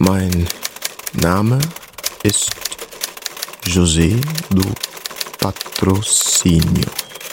Mein Name ist José do Patrocínio.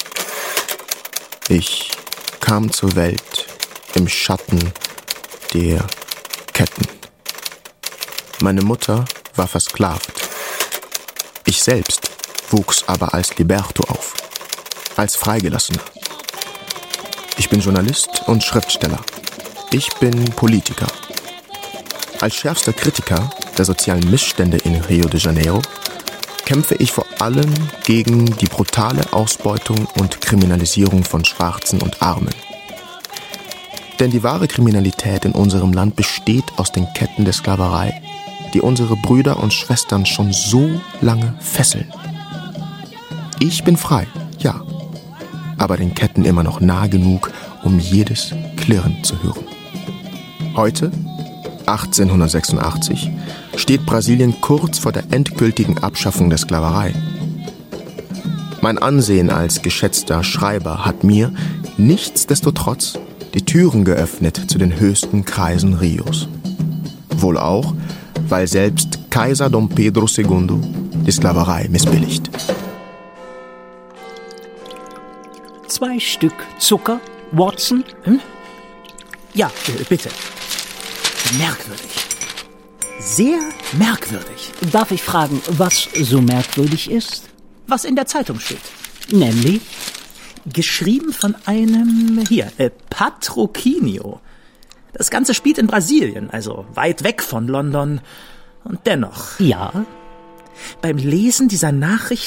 Ich kam zur Welt im Schatten der Ketten. Meine Mutter war versklavt. Ich selbst wuchs aber als Liberto auf, als Freigelassener. Ich bin Journalist und Schriftsteller. Ich bin Politiker. Als schärfster Kritiker der sozialen Missstände in Rio de Janeiro kämpfe ich vor allem gegen die brutale Ausbeutung und Kriminalisierung von Schwarzen und Armen. Denn die wahre Kriminalität in unserem Land besteht aus den Ketten der Sklaverei, die unsere Brüder und Schwestern schon so lange fesseln. Ich bin frei, ja, aber den Ketten immer noch nah genug, um jedes Klirren zu hören. Heute, 1886, steht Brasilien kurz vor der endgültigen Abschaffung der Sklaverei. Mein Ansehen als geschätzter Schreiber hat mir nichtsdestotrotz die Türen geöffnet zu den höchsten Kreisen Rios. Wohl auch, weil selbst Kaiser Dom Pedro II die Sklaverei missbilligt. 2 Stück Zucker, Watson? Ja, bitte. Merkwürdig. Sehr merkwürdig. Darf ich fragen, was so merkwürdig ist? Was in der Zeitung steht. Nämlich? Geschrieben von einem, Patrocínio. Das Ganze spielt in Brasilien, also weit weg von London. Und dennoch. Ja? Beim Lesen dieser Nachricht